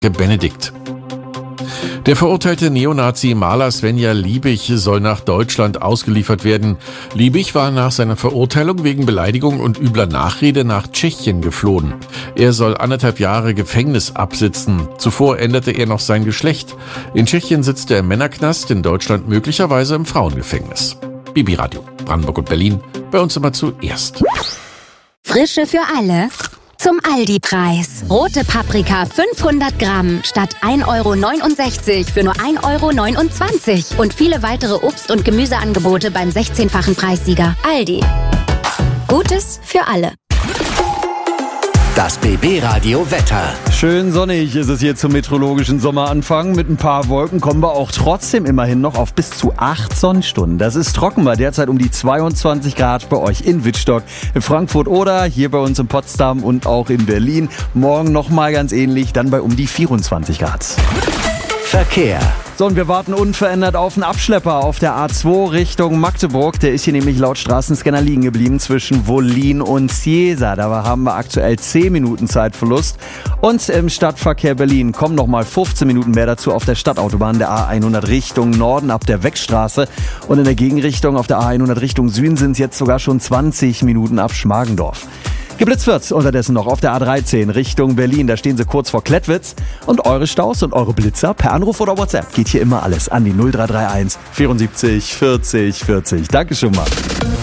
Benedikt. Der verurteilte Neonazi-Maler Svenja Liebig soll nach Deutschland ausgeliefert werden. Liebig war nach seiner Verurteilung wegen Beleidigung und übler Nachrede nach Tschechien geflohen. Er soll 1,5 Jahre Gefängnis absitzen. Zuvor änderte er noch sein Geschlecht. In Tschechien sitzt er im Männerknast, in Deutschland möglicherweise im Frauengefängnis. BB Radio, Brandenburg und Berlin, bei uns immer zuerst. Frische für alle. Zum Aldi-Preis. Rote Paprika 500 Gramm statt 1,69 € für nur 1,29 €. Und viele weitere Obst- und Gemüseangebote beim 16-fachen Preissieger. Aldi. Gutes für alle. Das BB-Radio Wetter. Schön sonnig ist es hier zum meteorologischen Sommeranfang. Mit ein paar Wolken kommen wir auch trotzdem immerhin noch auf bis zu 8 Sonnenstunden. Das ist trocken, bei derzeit um die 22 Grad bei euch in Wittstock, in Frankfurt oder hier bei uns in Potsdam und auch in Berlin. Morgen nochmal ganz ähnlich, dann bei um die 24 Grad. Verkehr. So, und wir warten unverändert auf einen Abschlepper auf der A2 Richtung Magdeburg. Der ist hier nämlich laut Straßenscanner liegen geblieben zwischen Wollin und Ciesa. Da haben wir aktuell 10 Minuten Zeitverlust. Und im Stadtverkehr Berlin kommen nochmal 15 Minuten mehr dazu auf der Stadtautobahn der A100 Richtung Norden ab der Weckstraße. Und in der Gegenrichtung auf der A100 Richtung Süden sind es jetzt sogar schon 20 Minuten ab Schmargendorf. Geblitzt wird's unterdessen noch auf der A13 Richtung Berlin. Da stehen sie kurz vor Klettwitz. Und eure Staus und eure Blitzer per Anruf oder WhatsApp geht hier immer alles an die 0331 74 40 40. Danke schon mal.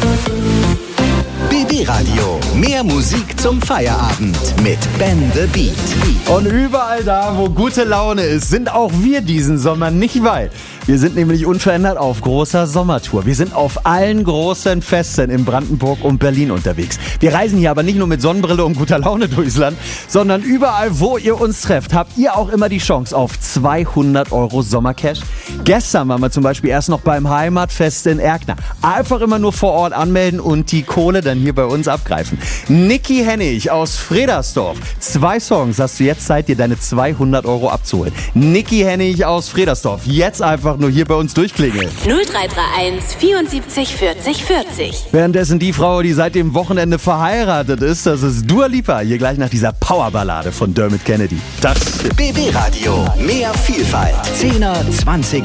BB Radio. Mehr Musik zum Feierabend mit Ben the Beat. Und überall da, wo gute Laune ist, sind auch wir diesen Sommer nicht weit. Wir sind nämlich unverändert auf großer Sommertour. Wir sind auf allen großen Festen in Brandenburg und Berlin unterwegs. Wir reisen hier aber nicht nur mit Sonnenbrille und guter Laune durchs Land, sondern überall, wo ihr uns trefft, habt ihr auch immer die Chance auf 200 € Sommercash. Gestern waren wir zum Beispiel erst noch beim Heimatfest in Erkner. Einfach immer nur vor Ort anmelden und die Kohle dann hier bei uns abgreifen. Niki Hennig aus Fredersdorf. 2 Songs hast du jetzt Zeit, dir deine 200 € abzuholen. Niki Hennig aus Fredersdorf. Jetzt einfach nur hier bei uns durchklingeln. 0331 74 40 40. Währenddessen die Frau, die seit dem Wochenende verheiratet ist, das ist Dua Lipa. Hier gleich nach dieser Powerballade von Dermot Kennedy. Das BB Radio. Mehr Vielfalt. 10er, 20er.